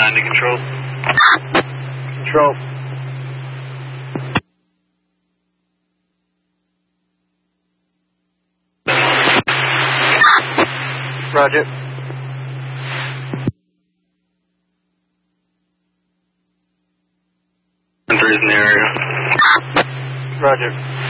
9 to control. Control. Roger. Entries in the area. Roger.